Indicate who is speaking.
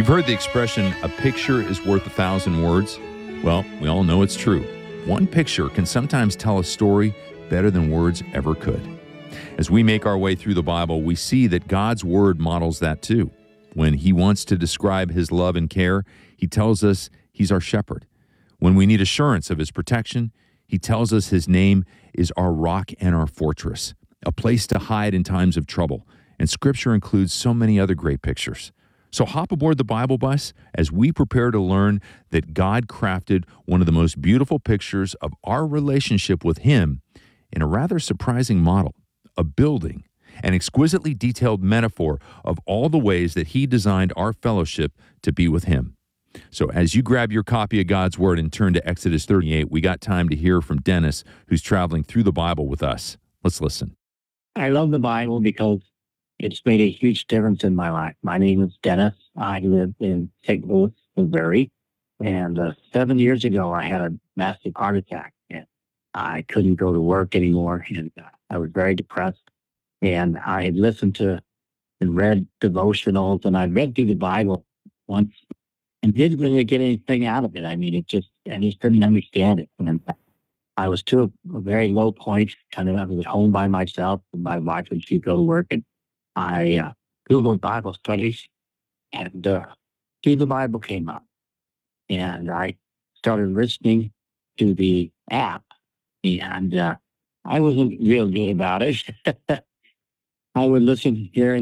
Speaker 1: You've heard the expression, a picture is worth 1,000 words. Well, we all know it's true. One picture can sometimes tell a story better than words ever could. As we make our way through the Bible, we see that God's Word models that too. When He wants to describe His love and care, He tells us He's our shepherd. When we need assurance of His protection, He tells us His name is our rock and our fortress, a place to hide in times of trouble. And Scripture includes so many other great pictures. So hop aboard the Bible bus as we prepare to learn that God crafted one of the most beautiful pictures of our relationship with Him in a rather surprising model, a building, an exquisitely detailed metaphor of all the ways that He designed our fellowship to be with Him. So as you grab your copy of God's Word and turn to Exodus 38, we got time to hear from Dennis, who's traveling through the Bible with us. Let's listen.
Speaker 2: I love the Bible because it's made a huge difference in my life. My name is Dennis. I live in St. Louis, Missouri. And 7 years ago, I had a massive heart attack. And I couldn't go to work anymore. And I was very depressed. And I had listened to and read devotionals. And I read through the Bible once and didn't really get anything out of it. I mean, I just couldn't understand it. And I was to a very low point. I was home by myself. And my wife would she'd go to work. And I Googled Bible studies, and through the Bible came up. And I started listening to the app, and I wasn't real good about it. I would listen here